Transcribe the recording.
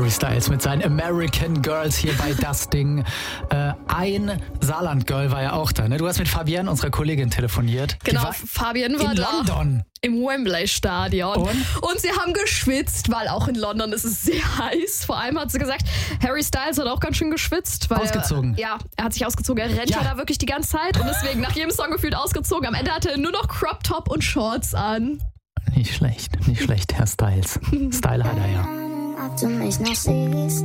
Harry Styles mit seinen American Girls hier bei Das Ding. Ein Saarland-Girl war ja auch da, ne? Du hast mit Fabienne, unserer Kollegin, telefoniert. Genau, Fabienne war in da. London. Im Wembley-Stadion. Und sie haben geschwitzt, weil auch in London ist es sehr heiß. Vor allem hat sie gesagt, Harry Styles hat auch ganz schön geschwitzt. Weil ausgezogen. Er hat sich ausgezogen. Er rennt ja da wirklich die ganze Zeit und deswegen nach jedem Song gefühlt ausgezogen. Am Ende hatte er nur noch Crop Top und Shorts an. Nicht schlecht, Herr Styles. Style hat er ja. Ob du mich noch siehst.